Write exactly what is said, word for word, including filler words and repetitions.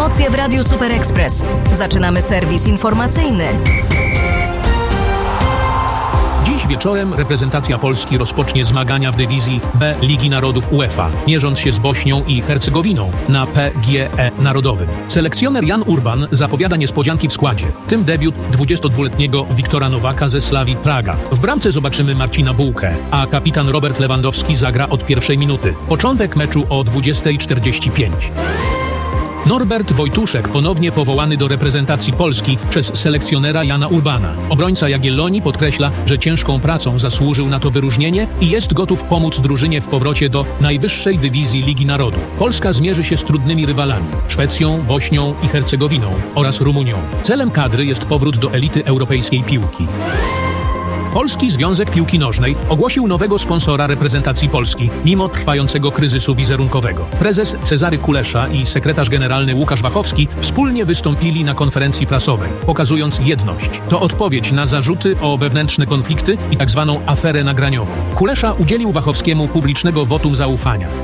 Emocje w Radiu Super Express. Zaczynamy serwis informacyjny. Dziś wieczorem reprezentacja Polski rozpocznie zmagania w dywizji B Ligi Narodów UEFA, mierząc się z Bośnią i Hercegowiną na P G E Narodowym. Selekcjoner Jan Urban zapowiada niespodzianki w składzie, w tym debiut dwudziestodwuletniego Wiktora Nowaka ze Slavii Praga. W bramce zobaczymy Marcina Bułkę, a kapitan Robert Lewandowski zagra od pierwszej minuty. Początek meczu o dwudziesta czterdzieści pięć. Norbert Wojtuszek ponownie powołany do reprezentacji Polski przez selekcjonera Jana Urbana. Obrońca Jagiellonii podkreśla, że ciężką pracą zasłużył na to wyróżnienie i jest gotów pomóc drużynie w powrocie do najwyższej dywizji Ligi Narodów. Polska zmierzy się z trudnymi rywalami – Szwecją, Bośnią i Hercegowiną oraz Rumunią. Celem kadry jest powrót do elity europejskiej piłki. Polski Związek Piłki Nożnej ogłosił nowego sponsora reprezentacji Polski, mimo trwającego kryzysu wizerunkowego. Prezes Cezary Kulesza i sekretarz generalny Łukasz Wachowski wspólnie wystąpili na konferencji prasowej, pokazując jedność. To odpowiedź na zarzuty o wewnętrzne konflikty i tzw. aferę nagraniową. Kulesza udzielił Wachowskiemu publicznego wotum zaufania.